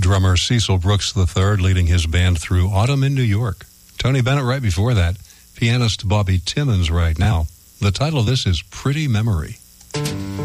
drummer Cecil Brooks III leading his band through Autumn in New York. Tony Bennett right before that. Pianist Bobby Timmons right now. The title of this is Pretty Memory.